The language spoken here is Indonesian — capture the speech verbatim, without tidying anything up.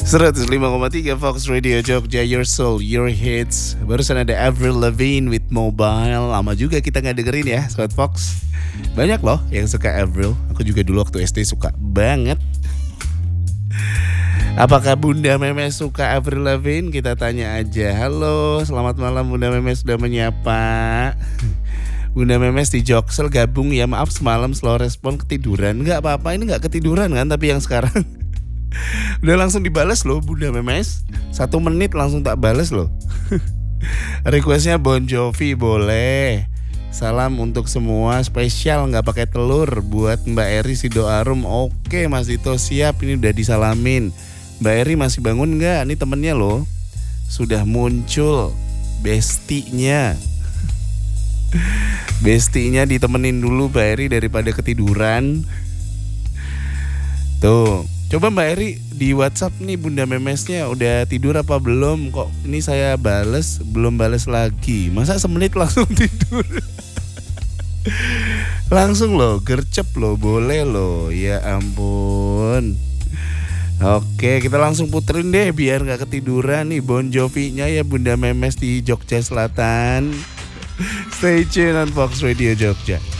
seratus lima koma tiga Fox Radio Jogja, your soul, your hits. Barusan ada Avril Lavigne with Mobile. Lama juga kita gak dengerin ya Sobat Fox. Banyak loh yang suka Avril. Aku juga dulu waktu S D suka banget. Apakah Bunda Memes suka Avril Lavigne? Kita tanya aja. Halo, selamat malam Bunda Memes, sudah menyapa. Bunda Memes di Joksel gabung ya. Maaf semalam slow respon, ketiduran. Gak apa-apa, ini gak ketiduran kan. Tapi yang sekarang udah langsung dibales loh Bunda Memes. Satu menit langsung tak bales loh. Requestnya Bon Jovi boleh. Salam untuk semua, spesial gak pakai telur buat Mbak Eri Sidoarum. Oke Mas Dito, siap, ini udah disalamin. Mbak Eri masih bangun gak? Ini temennya loh, sudah muncul bestinya. Bestinya ditemenin dulu Mbak Eri daripada ketiduran. Tuh, coba Mbak Eri di WhatsApp nih Bunda Memesnya udah tidur apa belum? Kok ini saya bales, belum bales lagi. Masa semenit langsung tidur? Langsung loh, gercep loh, boleh loh. Ya ampun. Oke, kita langsung puterin deh biar gak ketiduran nih Bon Jovi-nya ya Bunda Memes di Jogja Selatan. Stay tune on Fox Radio Jogja.